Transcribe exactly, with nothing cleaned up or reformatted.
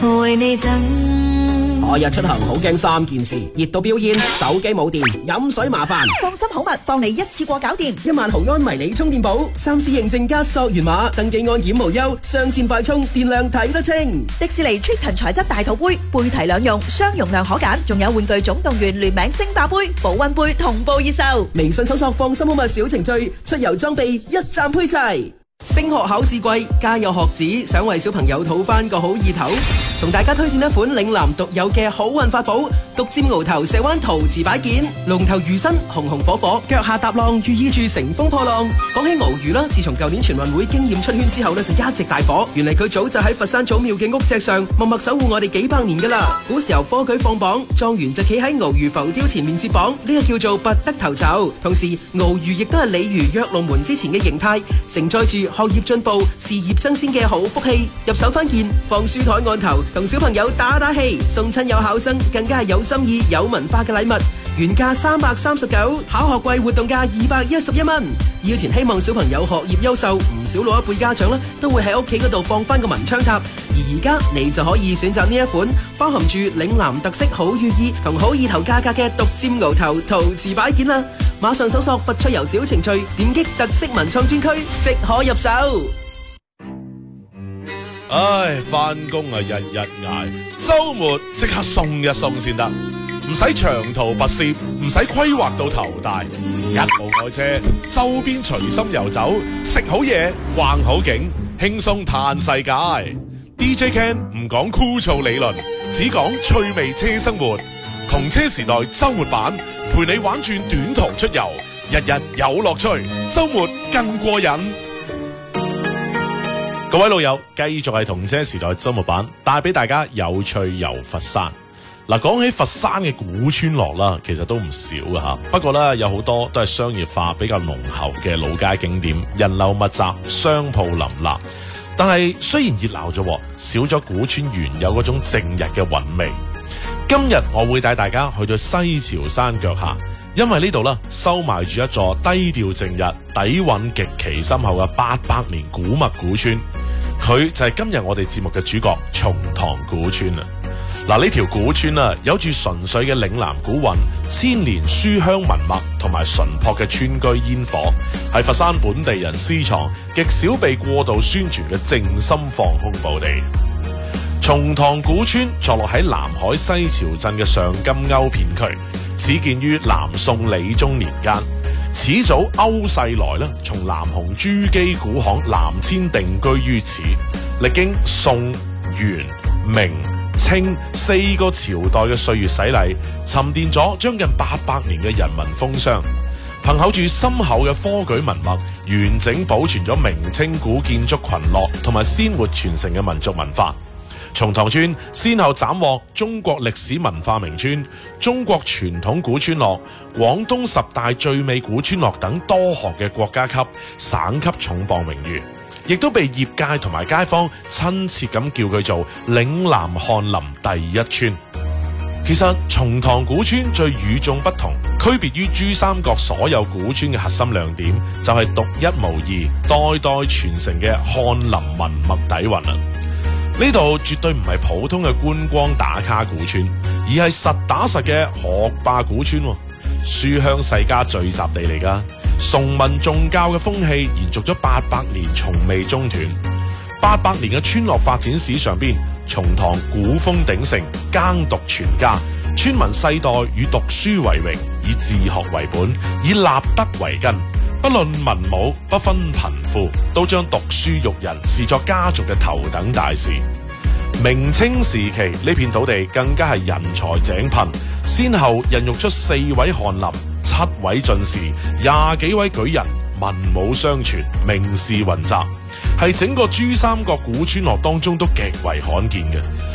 為你等。 我日出行好驚三件事：熱到飆煙、手機冇電、飲水麻煩。 放心好物，幫你一次過搞掂。 一萬毫安迷你充電寶，三 C 認證加溯源碼，登記安檢無憂，雙線快充，電量睇得清。 迪士尼 Triton 材質大肚杯，杯提兩用，雙容量可揀，仲有玩具總動員聯名星霸杯、保溫杯同步熱售。 微信搜索放心好物小程序，出遊裝備一站配齊。升學考試季，家有學子想為小朋友討翻個好意頭，同大家推薦一款嶺南獨有嘅好運法寶——獨佔鰲頭石灣陶瓷擺件，龍頭魚身紅紅火火，腳下踏浪，寓意住乘風破浪。講起鰲魚啦，自從舊年全運會經驗出圈之後呢，就一直大火。原嚟佢早就喺佛山祖廟嘅屋脊上默默守護我哋幾百年噶啦。古時候科舉放榜，狀元就企喺鰲魚浮雕前面接榜，呢個叫做拔得頭籌。同時，鰲魚亦都係鯉魚躍龍門之前嘅形態，承載住學業進步、事業爭先嘅好福氣。入手翻件放書台案頭，同小朋友打打氣，送親友考生更加係有心意、有文化嘅禮物。原價三百三十九，考學季活動價二百一十一蚊。以前希望小朋友學業優秀，唔少老一輩家長呢都會喺屋企嗰度放翻個文昌塔。而而家你就可以選擇呢一款包含住嶺南特色好寓意同好意頭價格嘅獨佔鰲頭陶瓷擺件啦！馬上搜索佛出遊小程序，點擊特色文創專區即可入手。 唉，翻工啊日日捱，周末即刻鬆一鬆先得，唔使長途跋涉，唔使規劃到頭大，一部愛車，周邊隨心遊走，食好嘢，逛好景，輕鬆嘆世界。D J Ken 唔講枯燥理論，只講趣味車生活。窮車時代周末版，陪你玩轉短途出遊，日日有樂趣，周末更過癮。各位老友，繼續係同車時代周末版，帶俾大家有趣遊佛山。嗱，講起佛山嘅古村落啦，其實都唔少㗎吓。不過咧，有好多都係商業化比較濃厚嘅老街景點，人流密集，商鋪林立。但係雖然熱鬧咗，少咗古村原有嗰種靜日嘅韻味。今日我會帶大家去到西樵山腳下，因為呢度啦收埋住一座低調靜日、底蘊極其深厚嘅八百年古物古村。佢就係今日我哋節目嘅主角松塘古村啊！嗱，呢條古村啊，有住純粹嘅嶺南古韻、千年書香文脈同埋淳樸嘅村居煙火，係佛山本地人私藏、極少被過度宣傳嘅靜心放空寶地。松塘古村坐落喺南海西樵鎮嘅上金甌片區，始建於南宋理宗年間。始祖歐世來呢，從南雄珠璣古巷南遷定居於此，歷經宋、元、明、清四個朝代嘅歲月洗禮，沉澱咗將近八百年嘅人民風霜，憑口住深厚嘅科舉文脈，完整保存咗明清古建築群落同埋鮮活傳承嘅民族文化。松塘村先後斬獲中國歷史文化名村、中國傳統古村落、廣東十大最美古村落等多項嘅國家級、省級重磅榮譽，亦都被業界同埋街坊親切咁叫佢做嶺南翰林第一村。其實松塘古村最與眾不同，區別於珠三角所有古村嘅核心亮點，就係獨一無二、代代傳承嘅翰林文脈底蘊啦。呢度絕對唔係普通嘅觀光打卡古村，而係實打實嘅學霸古村，書香世家聚集地嚟噶。崇文重教嘅風氣延續咗八百年，從未中斷。八百年嘅村落發展史上邊，松塘古風鼎盛，耕讀傳家，村民世代以讀書為榮，以自學為本，以立德為根。不論文武，不分貧富，都將讀書育人視作家族嘅頭等大事。明清時期呢片土地更加係人才井噴，先後孕育出四位翰林、七位進士、廿幾位舉人，文武雙全，名士雲集，係整個珠三角古村落當中都極為罕見嘅。